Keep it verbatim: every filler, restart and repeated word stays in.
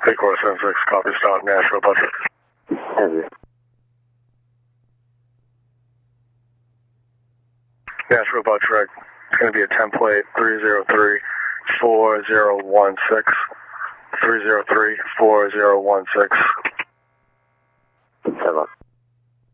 Paycore seven six, copy stop, Nashville, Buster. Heavy. Nashville, Buster, it's going to be a template three zero three, four zero one six. three zero three, four zero one six. Seven.